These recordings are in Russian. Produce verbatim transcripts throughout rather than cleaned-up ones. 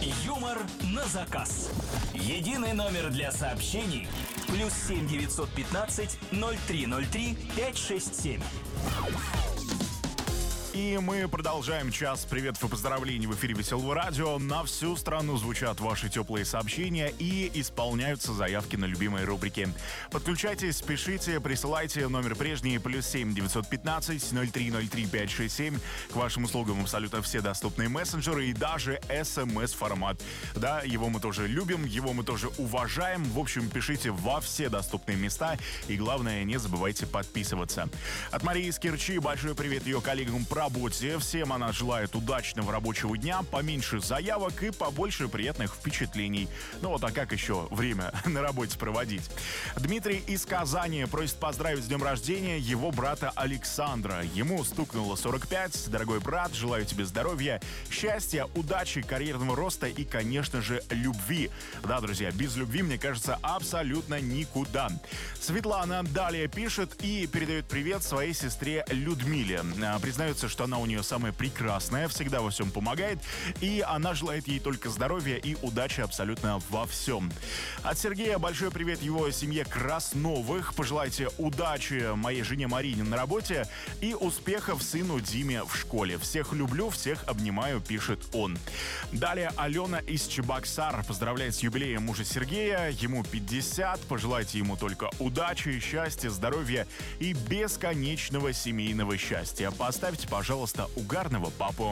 Юмор на заказ. Единый номер для сообщений. Плюс семь девятьсот пятнадцать ноль три ноль три пять шесть семь. И мы продолжаем час приветов и поздравлений в эфире Веселого радио. На всю страну звучат ваши теплые сообщения и исполняются заявки на любимые рубрики. Подключайтесь, пишите, присылайте номер прежний плюс семь девятьсот пятнадцать ноль три ноль три пять шесть семь. К вашим услугам абсолютно все доступные мессенджеры и даже смс-формат. Да, его мы тоже любим, его мы тоже уважаем. В общем, пишите во все доступные места и, главное, не забывайте подписываться. От Марии из Керчи большой привет ее коллегам по работе. Всем она желает удачного рабочего дня, поменьше заявок и побольше приятных впечатлений. Ну вот, а как еще время на работе проводить? Дмитрий из Казани просит поздравить с днем рождения его брата Александра. Ему стукнуло сорок пять. Дорогой брат, желаю тебе здоровья, счастья, удачи, карьерного роста и, конечно же, любви. Да, друзья, без любви, мне кажется, абсолютно никуда. Светлана далее пишет и передает привет своей сестре Людмиле. Признается, что она у нее самая прекрасная, всегда во всем помогает, и она желает ей только здоровья и удачи абсолютно во всем. От Сергея большой привет его семье Красновых. Пожелайте удачи моей жене Марине на работе и успехов сыну Диме в школе. Всех люблю, всех обнимаю, пишет он. Далее Алена из Чебоксар поздравляет с юбилеем мужа Сергея. Ему пятьдесят. Пожелайте ему только удачи, счастья, здоровья и бесконечного семейного счастья. Поставьте, пожалуйста, угарного папу.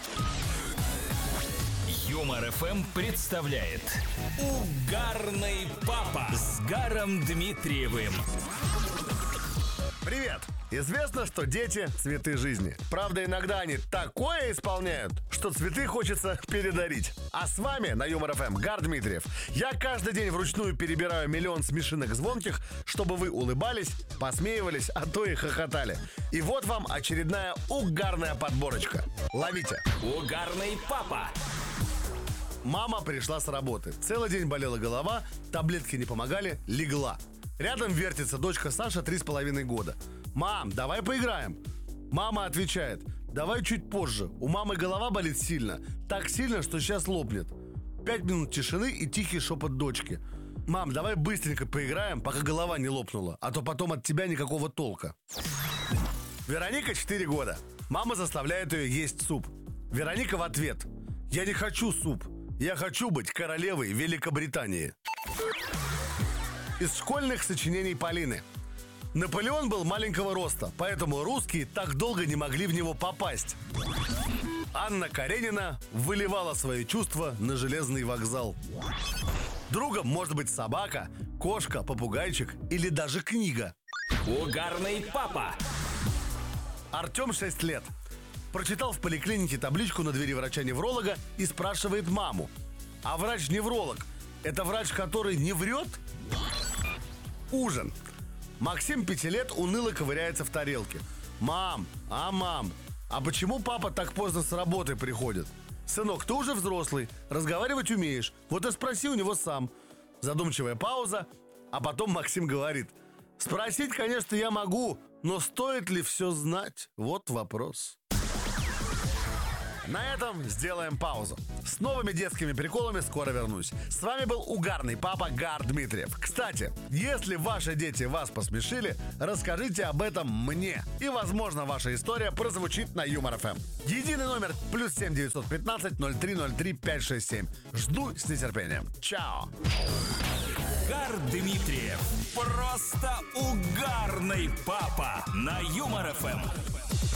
Юмор эф эм представляет Угарный папа с Гаром Дмитриевым. Привет! Известно, что дети – цветы жизни. Правда, иногда они такое исполняют, что цветы хочется передарить. А с вами на Юмор эф эм Гар Дмитриев. Я каждый день вручную перебираю миллион смешинок звонких, чтобы вы улыбались, посмеивались, а то и хохотали. И вот вам очередная угарная подборочка. Ловите. Угарный папа. Мама пришла с работы. Целый день болела голова, таблетки не помогали, легла. Рядом вертится дочка Саша, три с половиной года. «Мам, давай поиграем». Мама отвечает: «Давай чуть позже, у мамы голова болит сильно. Так сильно, что сейчас лопнет». Пять минут тишины и тихий шепот дочки: «Мам, давай быстренько поиграем, пока голова не лопнула, а то потом от тебя никакого толка». Вероника четыре года. Мама заставляет ее есть суп. Вероника в ответ: «Я не хочу суп. Я хочу быть королевой Великобритании». Из школьных сочинений Полины. Наполеон был маленького роста, поэтому русские так долго не могли в него попасть. Анна Каренина выливала свои чувства на железный вокзал. Другом может быть собака, кошка, попугайчик или даже книга. Угарный папа. Артем шесть лет. Прочитал в поликлинике табличку на двери врача-невролога и спрашивает маму: «А врач-невролог – это врач, который не врет?» Ужин. Максим пяти лет уныло ковыряется в тарелке. «Мам, а мам, а почему папа так поздно с работы приходит?» «Сынок, ты уже взрослый, разговаривать умеешь, вот и спроси у него сам». Задумчивая пауза, а потом Максим говорит: «Спросить, конечно, я могу, но стоит ли все знать? Вот вопрос». На этом сделаем паузу. С новыми детскими приколами скоро вернусь. С вами был угарный папа Гар Дмитриев. Кстати, если ваши дети вас посмешили, расскажите об этом мне. И, возможно, ваша история прозвучит на Юмор эф эм. Единый номер плюс семь девятьсот пятнадцать ноль три ноль три пять шесть семь. Жду с нетерпением. Чао! Гар Дмитриев. Просто угарный папа на Юмор эф эм.